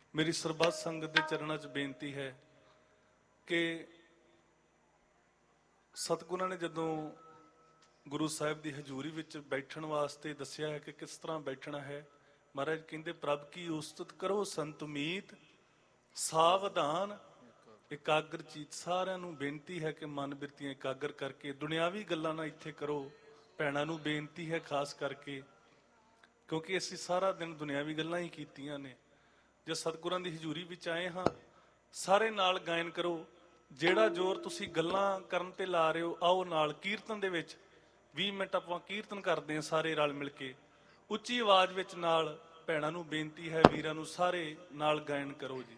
ਮੇਰੀ ਸਰਬੱਤ ਸੰਗਤ ਦੇ ਚਰਨਾਂ 'ਚ ਬੇਨਤੀ ਹੈ ਕਿ ਸਤਿਗੁਰਾਂ ਨੇ ਜਦੋਂ ਗੁਰੂ ਸਾਹਿਬ ਦੀ ਹਜ਼ੂਰੀ ਵਿੱਚ ਬੈਠਣ ਵਾਸਤੇ ਦੱਸਿਆ ਹੈ ਕਿ ਕਿਸ ਤਰ੍ਹਾਂ ਬੈਠਣਾ ਹੈ, ਮਹਾਰਾਜ ਕਹਿੰਦੇ ਪ੍ਰਭ ਕੀ ਉਸਤਤ ਕਰੋ ਸੰਤ ਮੀਤ ਸਾਵਧਾਨ ਇਕਾਗਰ ਚੀਤ। ਸਾਰਿਆਂ ਨੂੰ ਬੇਨਤੀ ਹੈ ਕਿ ਮਨ ਬਿਰਤੀਆਂ ਇਕਾਗਰ ਕਰਕੇ ਦੁਨਿਆਵੀ ਗੱਲਾਂ ਨਾ ਇੱਥੇ ਕਰੋ। ਭੈਣਾਂ ਨੂੰ ਬੇਨਤੀ ਹੈ ਖਾਸ ਕਰਕੇ, ਕਿਉਂਕਿ ਅਸੀਂ ਸਾਰਾ ਦਿਨ ਦੁਨਿਆਵੀ ਗੱਲਾਂ ਹੀ ਕੀਤੀਆਂ ਨੇ। ਜੇ ਸਤਿਗੁਰਾਂ ਦੀ ਹਜ਼ੂਰੀ ਵਿੱਚ ਆਏ ਹਾਂ, ਸਾਰੇ ਨਾਲ ਗਾਇਨ ਕਰੋ। ਜਿਹੜਾ ਜ਼ੋਰ ਤੁਸੀਂ ਗੱਲਾਂ ਕਰਨ ਤੇ ਲਾ ਰਹੇ ਹੋ, ਆਓ ਨਾਲ ਕੀਰਤਨ ਦੇ ਵਿੱਚ 20 ਮਿੰਟ ਆਪਾਂ ਕੀਰਤਨ ਕਰਦੇ ਹਾਂ ਸਾਰੇ ਰਲ ਮਿਲ ਕੇ, ਉੱਚੀ ਆਵਾਜ਼ ਵਿੱਚ। ਨਾਲ ਭੈਣਾਂ ਨੂੰ ਬੇਨਤੀ ਹੈ, ਵੀਰਾਂ ਨੂੰ ਸਾਰੇ ਨਾਲ ਗਾਇਨ ਕਰੋ ਜੀ।